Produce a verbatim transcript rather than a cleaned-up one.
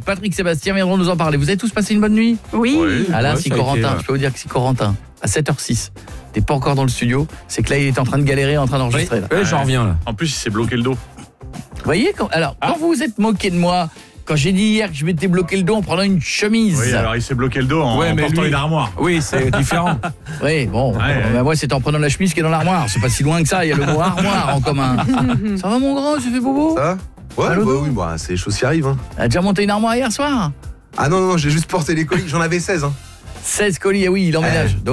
Patrick, Sébastien viendront nous en parler. Vous avez tous passé une bonne nuit ? Oui. Oui. Ah là, Ouais, si ça a Corentin, été, ouais. je peux vous dire que si Corentin, à sept heures six, t'es pas encore dans le studio, c'est que là, il est en train de galérer, en train d'enregistrer. là. Ouais, j'en reviens là. En plus, il s'est bloqué le dos. Vous voyez quand, alors, quand vous vous êtes moqué de moi, quand j'ai dit hier que je m'étais bloqué le dos en prenant une chemise. Oui, alors il s'est bloqué le dos en, Ouais, en mais portant lui- une armoire. Oui, c'est différent. Oui, bon, Ouais, euh, ouais. bah, moi c'était en prenant la chemise qui est dans l'armoire. C'est pas si loin que ça, il y a le mot armoire en commun. Ça va mon grand, tu fais bobo? Ça va? Ouais, Allô, bah Dou oui, bah, c'est les choses qui arrivent. Hein. T'as déjà monté une armoire hier soir? Ah non, non, non, j'ai juste porté les colis, j'en avais seize. Hein. seize colis, ah oui, il emménage.